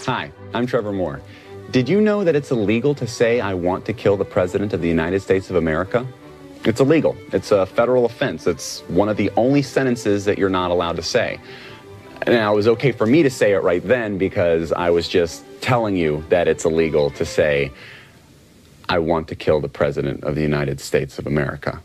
Hi, I'm Trevor Moore. Did you know that it's illegal to say I want to kill the President of the United States of America? It's illegal. It's a federal offense. It's one of the only sentences that you're not allowed to say. Now, it was okay for me to say it right then because I was just telling you that it's illegal to say I want to kill the President of the United States of America.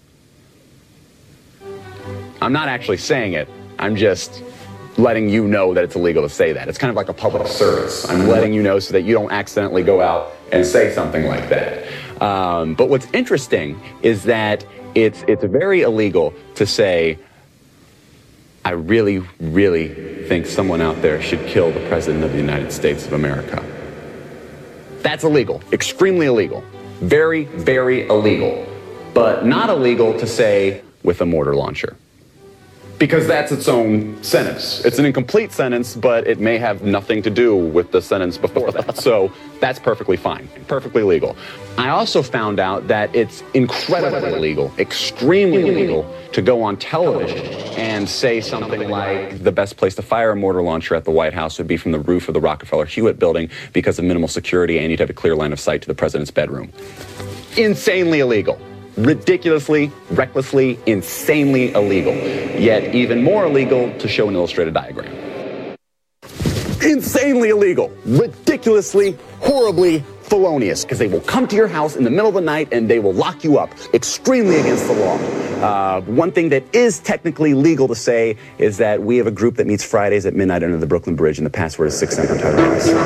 I'm not actually saying it. I'm just letting you know that it's illegal to say that. It's kind of like a public service. I'm letting you know so that you don't accidentally go out and say something like that. But what's interesting is that it's very illegal to say, I really, really think someone out there should kill the President of the United States of America. That's illegal, extremely illegal, very, very illegal, but not illegal to say with a mortar launcher. Because that's its own sentence. It's an incomplete sentence, but it may have nothing to do with the sentence before that. So that's perfectly fine, perfectly legal. I also found out that it's incredibly illegal, extremely illegal, to go on television and say something like the best place to fire a mortar launcher at the White House would be from the roof of the Rockefeller Hewitt building because of minimal security and you'd have a clear line of sight to the president's bedroom. Insanely illegal. Ridiculously, recklessly, insanely illegal. Yet even more illegal to show an illustrated diagram. Insanely illegal. Ridiculously, horribly felonious, because they will come to your house in the middle of the night and they will lock you up. Extremely against the law. One thing that is technically legal to say is that we have a group that meets Fridays at midnight under the Brooklyn Bridge and the password is 6 Semper Tyler.